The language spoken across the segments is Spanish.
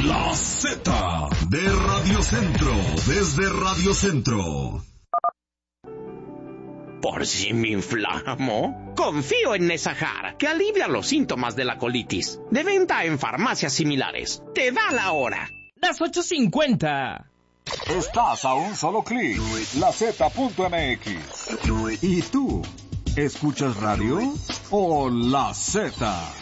La Z de Radio Centro, desde Radio Centro. ¿Por si me inflamo? Confío en Nesahar, que alivia los síntomas de la colitis. De venta en farmacias similares. Te da la hora. Las 8:50. Estás a un solo clic. LaZ.mx. ¿Y tú? ¿Escuchas radio o La Z?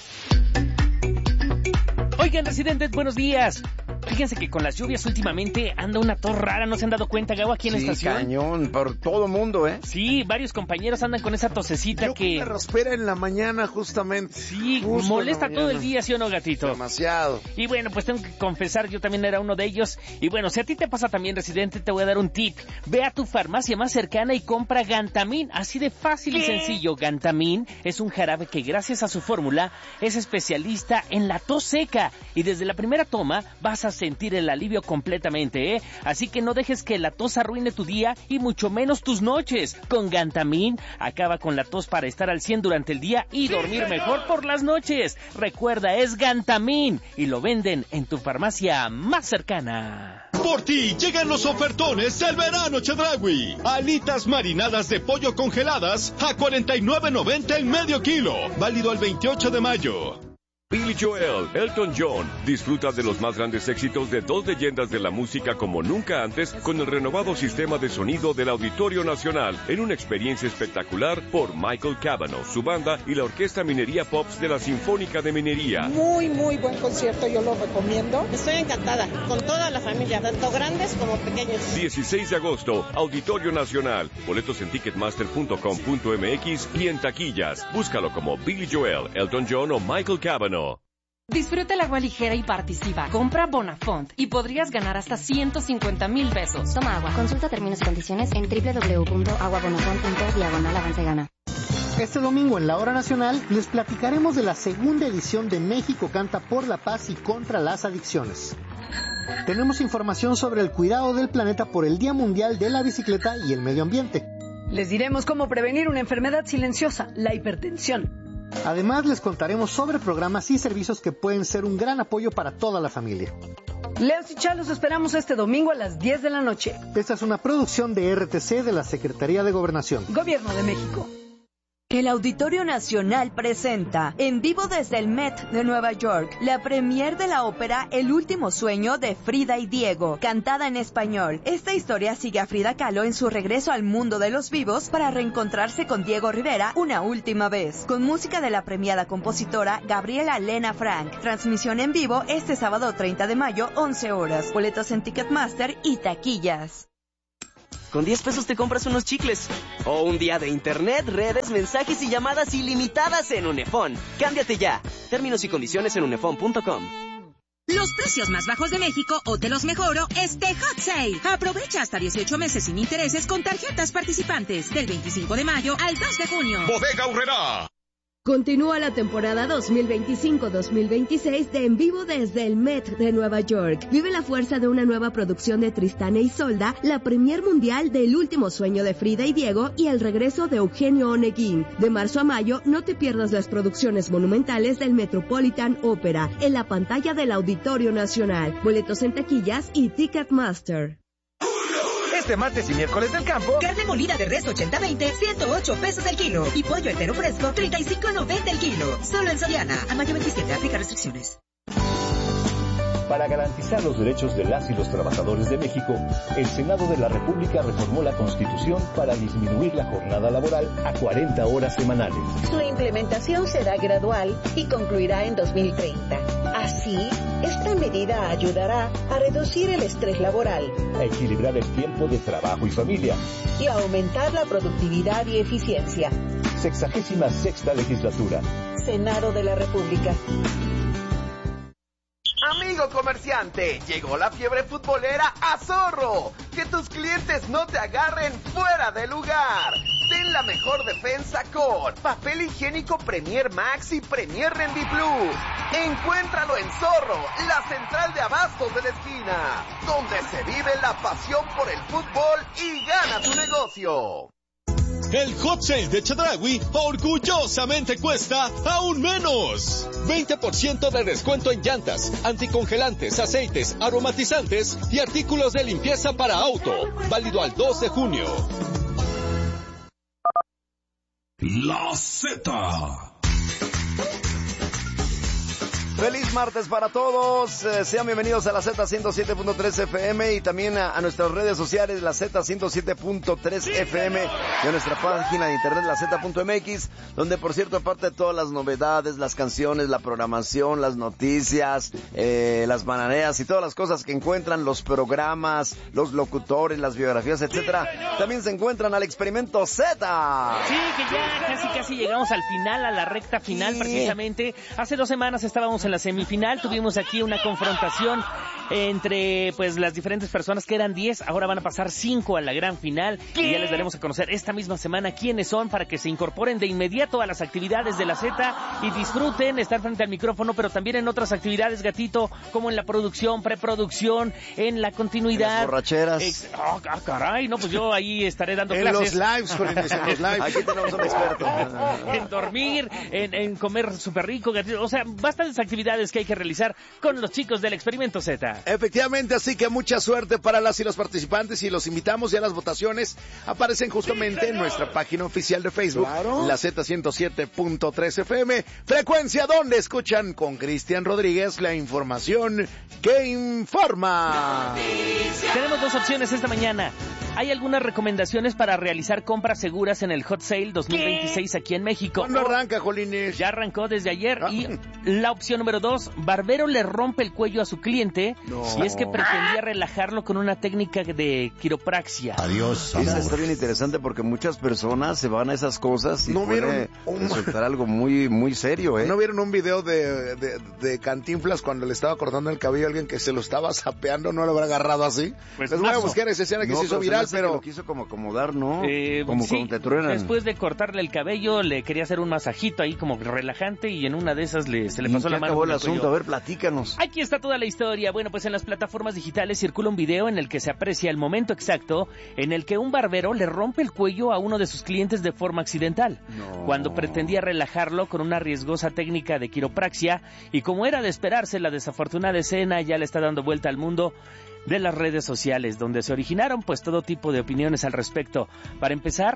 Oigan, residentes, buenos días. Fíjense que con las lluvias últimamente anda una tos rara, ¿no se han dado cuenta, Gabo, aquí en la estación? Sí, cañón, por todo mundo, ¿eh? Sí, varios compañeros andan con esa tosecita que... me respira en la mañana, justamente. Sí, Justo molesta en la todo el mañana. día, ¿sí o no, gatito? Demasiado. Y bueno, pues tengo que confesar, yo también era uno de ellos. Y bueno, si a ti te pasa también, residente, te voy a dar un tip. Ve a tu farmacia más cercana y compra Gantamin, así de fácil y sencillo. Gantamin es un jarabe que gracias a su fórmula es especialista en la tos seca. Y desde la primera toma vas a sentir el alivio completamente, ¿eh? Así que no dejes que la tos arruine tu día y mucho menos tus noches. Con Gantamin, acaba con la tos para estar al 100 durante el día y dormir mejor por las noches. Recuerda, es Gantamin y lo venden en tu farmacia más cercana. Por ti llegan los ofertones del verano Chedraui. Alitas marinadas de pollo congeladas a $49.90 el medio kilo. Válido al 28 de mayo. Billy Joel, Elton John, disfruta de los más grandes éxitos de dos leyendas de la música como nunca antes con el renovado sistema de sonido del Auditorio Nacional en una experiencia espectacular por Michael Cavanaugh, su banda y la Orquesta Minería Pops de la Sinfónica de Minería. Muy buen concierto, yo lo recomiendo. Estoy encantada, con toda la familia, tanto grandes como pequeños. 16 de agosto, Auditorio Nacional. Boletos en ticketmaster.com.mx y en taquillas. Búscalo como Billy Joel, Elton John o Michael Cavanaugh. Disfruta el agua ligera y participa. Compra Bonafont y podrías ganar hasta 150,000 pesos. Toma agua. Consulta términos y condiciones en www.aguabonafont.diagonal-avance-gana. Este domingo en la Hora Nacional les platicaremos de la segunda edición de México Canta por la Paz y contra las Adicciones. Tenemos información sobre el cuidado del planeta por el Día Mundial de la Bicicleta y el Medio Ambiente. Les diremos cómo prevenir una enfermedad silenciosa, la hipertensión. Además, les contaremos sobre programas y servicios que pueden ser un gran apoyo para toda la familia. Leos y Chá, los esperamos este domingo a las 10 de la noche. Esta es una producción de RTC de la Secretaría de Gobernación. Gobierno de México. El Auditorio Nacional presenta, en vivo desde el Met de Nueva York, la premier de la ópera El último sueño de Frida y Diego, cantada en español. Esta historia sigue a Frida Kahlo en su regreso al mundo de los vivos para reencontrarse con Diego Rivera una última vez, con música de la premiada compositora Gabriela Lena Frank. Transmisión en vivo este sábado 30 de mayo, 11 horas. Boletos en Ticketmaster y taquillas. Con 10 pesos te compras unos chicles. O un día de internet, redes, mensajes y llamadas ilimitadas en Unefón. Cámbiate ya. Términos y condiciones en unefón.com. Los precios más bajos de México o te los mejoro este Hot Sale. Aprovecha hasta 18 meses sin intereses con tarjetas participantes del 25 de mayo al 2 de junio. Bodega Aurrerá. Continúa la temporada 2025-2026 de En Vivo desde el Met de Nueva York. Vive la fuerza de una nueva producción de Tristán e Isolda, la premier mundial de El último sueño de Frida y Diego y el regreso de Eugenio Oneguín. De marzo a mayo, no te pierdas las producciones monumentales del Metropolitan Opera en la pantalla del Auditorio Nacional. Boletos en taquillas y Ticketmaster. Este martes y miércoles del campo, carne molida de res 80-20, 108 pesos el kilo. Y pollo entero fresco, 35.90 el kilo. Solo en Soriana. A mayo 27, aplica restricciones. Para garantizar los derechos de las y los trabajadores de México, el Senado de la República reformó la Constitución para disminuir la jornada laboral a 40 horas semanales. Su implementación será gradual y concluirá en 2030. Así, esta medida ayudará a reducir el estrés laboral, a equilibrar el tiempo de trabajo y familia y a aumentar la productividad y eficiencia. 66ª legislatura. Senado de la República. Amigo comerciante, llegó la fiebre futbolera a Zorro. Que tus clientes no te agarren fuera de lugar. Ten la mejor defensa con papel higiénico Premier Max y Premier Rendiplus. Encuéntralo en Zorro, la central de abastos de la esquina, donde se vive la pasión por el fútbol y gana tu negocio. El Hot Sale de Chedraui orgullosamente cuesta aún menos. 20% de descuento en llantas, anticongelantes, aceites, aromatizantes y artículos de limpieza para auto. Válido al 2 de junio. La Z. Feliz martes para todos, sean bienvenidos a la Z107.3 FM y también a nuestras redes sociales, la Z107.3 FM y a nuestra página de internet, la Z.mx, donde por cierto, aparte de todas las novedades, las canciones, la programación, las noticias, las bananeas y todas las cosas que encuentran, los programas, los locutores, las biografías, etcétera, también se encuentran al Experimento Z. Sí, que ya casi llegamos al final, a la recta final, precisamente. Hace 2 semanas estábamos en la semifinal, tuvimos aquí una confrontación entre pues las diferentes personas, que eran 10, ahora van a pasar 5 a la gran final. Y ya les daremos a conocer esta misma semana quiénes son, para que se incorporen de inmediato a las actividades de la Z y disfruten estar frente al micrófono, pero también en otras actividades, Gatito, como en la producción, preproducción, en la continuidad, en las borracheras. Caray, no, pues yo ahí estaré dando en clases. Los lives, en los lives. Aquí tenemos un experto. En dormir, en comer súper rico, Gatito. O sea, bastantes actividades que hay que realizar con los chicos del Experimento Z. Efectivamente, así que mucha suerte para las y los participantes, y los invitamos. Ya las votaciones aparecen justamente en nuestra página oficial de Facebook, claro, la Z107.3 FM, frecuencia donde escuchan con Cristian Rodríguez la información que informa. Tenemos 2 opciones esta mañana. Hay algunas recomendaciones para realizar compras seguras en el Hot Sale 2026 aquí en México. ¿Cuándo arranca, Jolines? Ya arrancó desde ayer. Y la opción número 2, barbero le rompe el cuello a su cliente y es que pretendía relajarlo con una técnica de quiropraxia. Adiós, amor. Esa está bien interesante porque muchas personas se van a esas cosas y puede resultar algo muy, muy serio, ¿eh? ¿No vieron un video de Cantinflas cuando le estaba cortando el cabello a alguien que se lo estaba sapeando? ¿No lo habrá agarrado así? Pues les voy a buscar esa escena que se hizo viral, pero lo quiso como acomodar, ¿no? Como sí, cuando te truenan. Después de cortarle el cabello, le quería hacer un masajito ahí como relajante y en una de esas se le pasó la mano. Acabó el asunto, a ver, platícanos. Aquí está toda la historia. Bueno, pues en las plataformas digitales circula un video en el que se aprecia el momento exacto en el que un barbero le rompe el cuello a uno de sus clientes de forma accidental, cuando pretendía relajarlo con una riesgosa técnica de quiropraxia, y como era de esperarse, la desafortunada escena ya le está dando vuelta al mundo de las redes sociales, donde se originaron pues todo tipo de opiniones al respecto. Para empezar,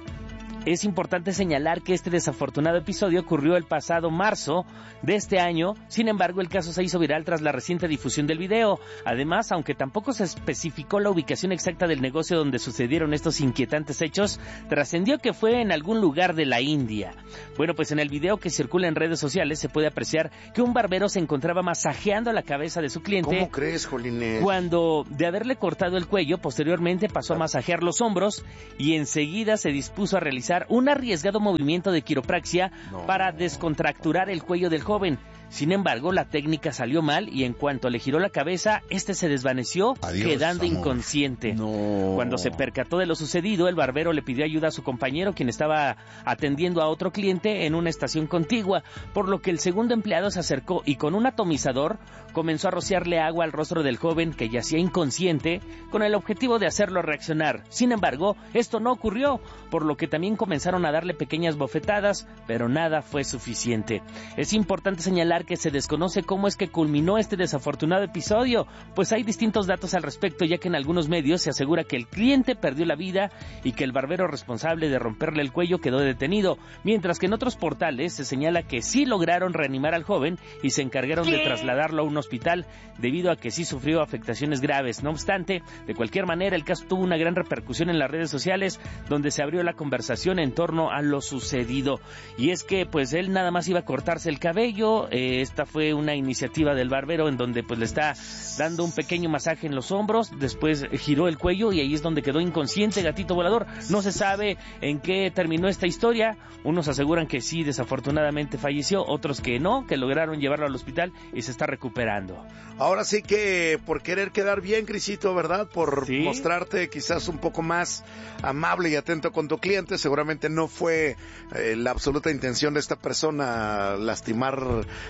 es importante señalar que este desafortunado episodio ocurrió el pasado marzo de este año. Sin embargo, el caso se hizo viral tras la reciente difusión del video. Además, aunque tampoco se especificó la ubicación exacta del negocio donde sucedieron estos inquietantes hechos, trascendió que fue en algún lugar de la India. Bueno, pues en el video que circula en redes sociales se puede apreciar que un barbero se encontraba masajeando la cabeza de su cliente. ¿Cómo crees, Jolines? Cuando, de haberle cortado el cuello, posteriormente pasó a masajear los hombros y enseguida se dispuso a realizar un arriesgado movimiento de quiropraxia para descontracturar el cuello del joven. Sin embargo, la técnica salió mal y en cuanto le giró la cabeza, este se desvaneció, quedando inconsciente. Cuando se percató de lo sucedido, el barbero le pidió ayuda a su compañero, quien estaba atendiendo a otro cliente en una estación contigua, por lo que el segundo empleado se acercó y con un atomizador comenzó a rociarle agua al rostro del joven, que yacía inconsciente, con el objetivo de hacerlo reaccionar. Sin embargo, esto no ocurrió, por lo que también comenzaron a darle pequeñas bofetadas, pero nada fue suficiente. Es importante señalar que se desconoce cómo es que culminó este desafortunado episodio, pues hay distintos datos al respecto, ya que en algunos medios se asegura que el cliente perdió la vida y que el barbero responsable de romperle el cuello quedó detenido, mientras que en otros portales se señala que sí lograron reanimar al joven y se encargaron de trasladarlo a un hospital debido a que sí sufrió afectaciones graves. No obstante, de cualquier manera, el caso tuvo una gran repercusión en las redes sociales, donde se abrió la conversación en torno a lo sucedido. Y es que pues él nada más iba a cortarse el cabello. Esta fue una iniciativa del barbero en donde pues le está dando un pequeño masaje en los hombros, después giró el cuello y ahí es donde quedó inconsciente, gatito volador. No se sabe en qué terminó esta historia. Unos aseguran que sí, desafortunadamente falleció, otros que no, que lograron llevarlo al hospital y se está recuperando. Ahora sí que por querer quedar bien, Crisito, ¿verdad? Por mostrarte quizás un poco más amable y atento con tu cliente, seguramente no fue la absoluta intención de esta persona lastimar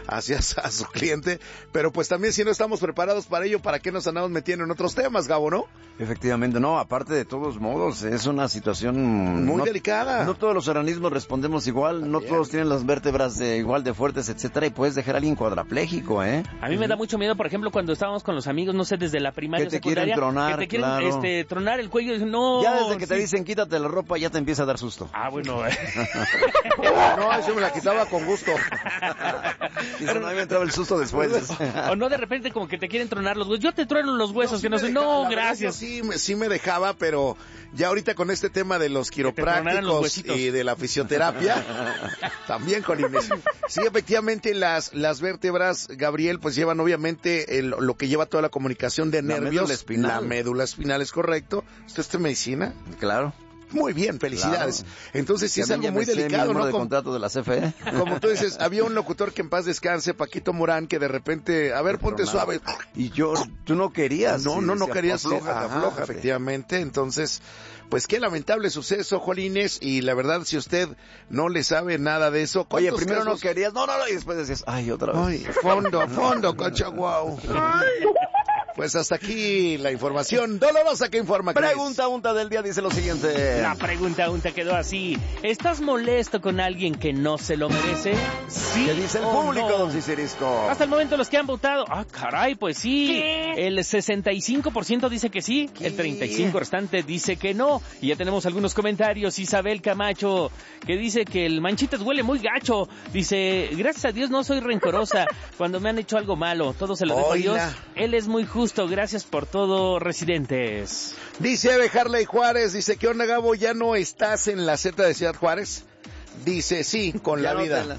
hacia a su cliente, pero pues también si no estamos preparados para ello, ¿para qué nos andamos metiendo en otros temas, Gabo, no? Efectivamente, no, aparte de todos modos, es una situación muy delicada. No todos los organismos respondemos igual, no todos tienen las vértebras igual de fuertes, etcétera, y puedes dejar a alguien cuadrapléjico, ¿eh? A mí me da mucho miedo, por ejemplo, cuando estábamos con los amigos, no sé, desde la primaria o secundaria, que te quieren tronar el cuello y dicen, no. Ya desde que te dicen quítate la ropa, ya te empieza a dar susto. Ah, bueno. No, eso me la quitaba con gusto. Y a mí me entraba el susto después. O no, de repente como que te quieren tronar los huesos. Yo te trueno los huesos, que no sé. No, gracias. Sí me dejaba, pero ya ahorita con este tema de los quiroprácticos y de la fisioterapia, también con Inés. Sí, efectivamente las vértebras, Gabriel, pues llevan obviamente lo que lleva toda la comunicación de nervios. La médula espinal es correcto. ¿Esto es medicina? Claro. Muy bien, felicidades. Claro. Entonces sí es algo muy delicado, ¿no? De contrato de la CFE. Como tú dices, había un locutor que en paz descanse, Paquito Morán, que de repente, a ver, ponte suave. Y tú no querías. No querías. Afloja, efectivamente. Entonces, pues qué lamentable suceso, Jolines, y la verdad, si usted no le sabe nada de eso... Oye, primero no querías, no, y después decías, ay, otra vez. Ay, fondo, Cachaguau. Pues hasta aquí la información dolorosa que informa. Pregunta unta del día dice lo siguiente. La pregunta unta quedó así. ¿Estás molesto con alguien que no se lo merece? Sí. ¿Qué dice el público, don Cicerisco? Hasta el momento los que han votado. Ah, caray, pues sí. ¿Qué? El 65% dice que sí. ¿Qué? El 35% restante dice que no. Y ya tenemos algunos comentarios. Isabel Camacho, que dice que el Manchitas huele muy gacho. Dice, gracias a Dios no soy rencorosa cuando me han hecho algo malo. Todo se lo dejo a Dios. Él es muy justo. Gracias por todo, residentes. Dice Eve Harley Juárez, dice, ¿qué onda, Gabo? ¿Ya no estás en la Z de Ciudad Juárez? Dice, sí, con la vida.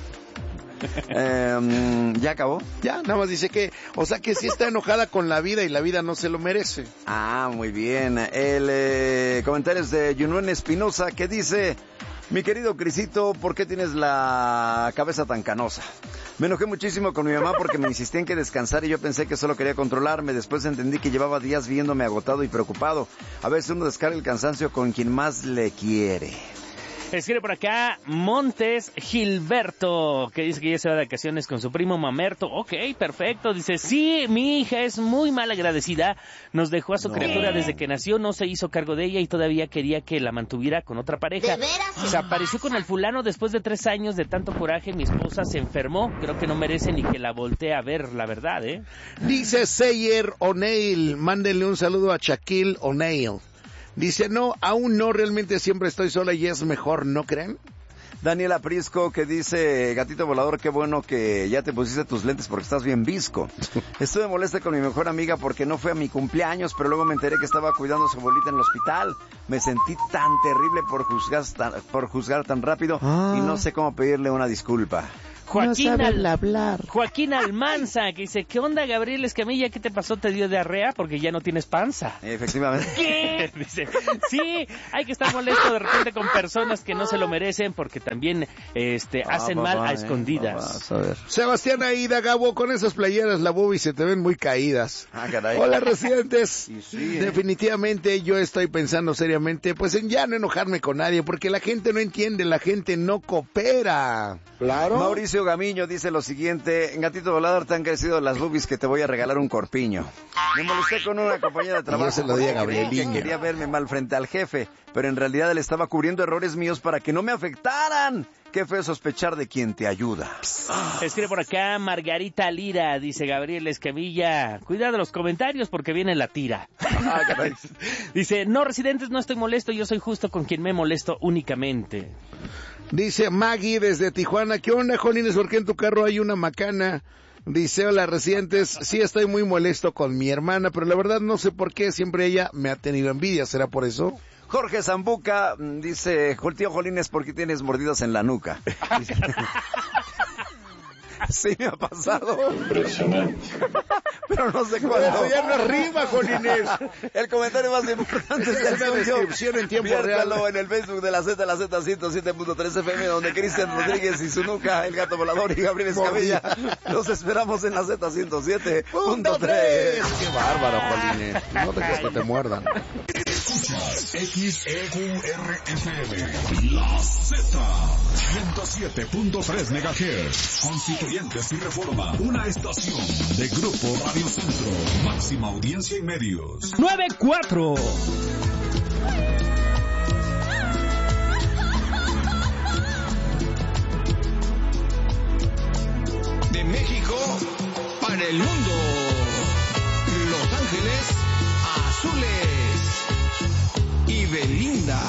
¿Ya acabó? Ya, nada más dice que, o sea que sí está enojada con la vida y la vida no se lo merece. Ah, muy bien. El comentario es de Yunuen Espinosa, que dice, mi querido Crisito, ¿por qué tienes la cabeza tan canosa? Me enojé muchísimo con mi mamá porque me insistía en que descansara y yo pensé que solo quería controlarme. Después entendí que llevaba días viéndome agotado y preocupado. A veces uno descarga el cansancio con quien más le quiere. Escribe por acá Montes Gilberto, que dice que ya se va de vacaciones con su primo Mamerto. Ok, perfecto. Dice, sí, mi hija es muy mal agradecida. Nos dejó a su criatura desde que nació, no se hizo cargo de ella y todavía quería que la mantuviera con otra pareja. Se apareció con el fulano después de 3 años de tanto coraje. Mi esposa se enfermó. Creo que no merece ni que la voltee a ver, la verdad, ¿eh? Dice Sayer O'Neill, mándenle un saludo a Shaquille O'Neal. Dice, no, aún no, realmente siempre estoy sola y es mejor, ¿no creen? Daniela Prisco, que dice, gatito volador, qué bueno que ya te pusiste tus lentes porque estás bien visco. Estuve molesta con mi mejor amiga porque no fue a mi cumpleaños, pero luego me enteré que estaba cuidando a su abuelita en el hospital. Me sentí tan terrible por juzgar tan rápido y no sé cómo pedirle una disculpa. Joaquín Almanza, que dice, ¿qué onda, Gabriel Escamilla? ¿Qué te pasó? ¿Te dio diarrea? Porque ya no tienes panza. Efectivamente. ¿Qué? Dice, sí, hay que estar molesto de repente con personas que no se lo merecen porque también hacen mal a escondidas. A ver. Sebastián Aida, Gabo, con esas playeras la boobie se te ven muy caídas. Ah, caray. Hola, residentes. Sí, definitivamente yo estoy pensando seriamente, pues en ya no enojarme con nadie, porque la gente no entiende, la gente no coopera. Claro. Mauricio Gamiño dice lo siguiente, gatito volador, te han crecido las boobies que te voy a regalar un corpiño. Me molesté con una compañera de trabajo. Yo se lo di a Gabrielín. Que quería verme mal frente al jefe, pero en realidad él estaba cubriendo errores míos para que no me afectaran. Qué feo sospechar de quien te ayuda. Escribe por acá Margarita Lira, dice Gabriel Escamilla. Cuidado los comentarios porque viene la tira. Dice, no, residentes, no estoy molesto, yo soy justo con quien me molesto únicamente. Dice Maggie desde Tijuana, ¿qué onda, Jolines? ¿Por qué en tu carro hay una macana? Dice, hola, residentes, sí estoy muy molesto con mi hermana, pero la verdad no sé por qué, siempre ella me ha tenido envidia, ¿será por eso? Jorge Zambuca dice, tío Jolines, ¿por qué tienes mordidas en la nuca? Sí me ha pasado. Impresionante. Pero no sé cuándo. Eso ya no rima, Jolines. El comentario más importante es una descripción en tiempo real. En el Facebook de la Z 107.3 FM, donde Cristian Rodríguez y su nuca, el gato volador y Gabriel Escamilla. Los esperamos en la Z 107.3. Qué bárbaro, Jolines. No dejes que te muerdan. Escucha escuchas XEQRFM, La Z, 107.3 MHz, Constituyentes y Reforma, una estación de Grupo Radio Centro, máxima audiencia y medios. 9-4. De México para el mundo, Los Ángeles Azules y Belinda.